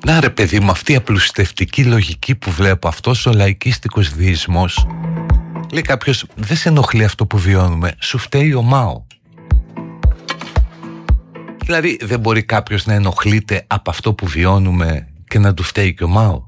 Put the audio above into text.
Να ρε παιδί μου, αυτή η απλουστευτική λογική που βλέπω, αυτός ο λαϊκίστικος δεισμός. Λέει κάποιος, δεν σε ενοχλεί αυτό που βιώνουμε, σου φταίει ο Μάο. Δηλαδή δεν μπορεί κάποιος να ενοχλείται από αυτό που βιώνουμε και να του φταίει και ο Μάο.